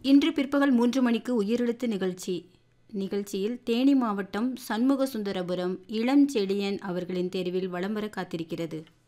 இன்று பிற்பகல் 3 மணிக்கு உயிரெழுத்து நிகழ்ச்சியில் தேனி மாவட்டம் சண்முக சுந்தரபுரம் இளம் செழியன் அவர்களின் தேர்வில் வலம் வர காத்திருக்கிறது.